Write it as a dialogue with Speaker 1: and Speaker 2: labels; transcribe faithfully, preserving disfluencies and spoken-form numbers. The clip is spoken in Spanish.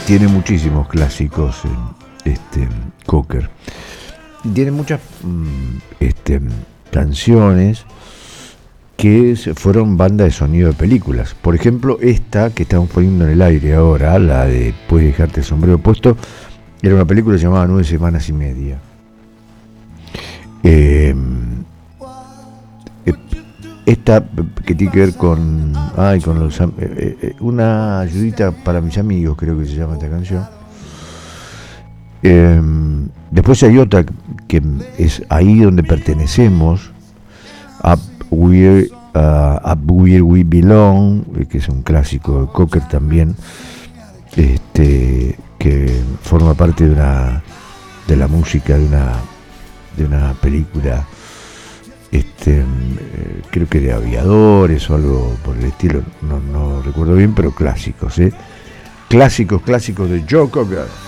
Speaker 1: tiene muchísimos clásicos en este Cocker. Tiene muchas este, canciones que fueron banda de sonido de películas. Por ejemplo, esta que estamos poniendo en el aire ahora, la de Puedes dejarte el sombrero puesto, era una película llamada Nueve semanas y media. Eh, esta que tiene que ver con, ay, con los, eh, eh, una ayudita para mis amigos, creo que se llama esta canción. Eh, después hay otra que es Ahí donde pertenecemos, Up Where, uh, Up Where We Belong, que es un clásico de Cocker también, este, que forma parte de una de la música de una de una película, este, eh, creo que de aviadores o algo por el estilo, no, no recuerdo bien, pero clásicos, ¿eh? clásicos, clásicos de Joe Cocker.